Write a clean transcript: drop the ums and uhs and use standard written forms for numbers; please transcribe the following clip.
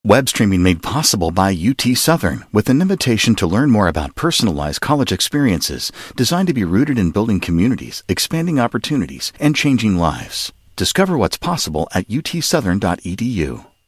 Web streaming made possible by UT Southern with an invitation to learn more about personalized college experiences designed to be rooted in building communities, expanding opportunities, and changing lives. Discover what's possible at utsouthern.edu.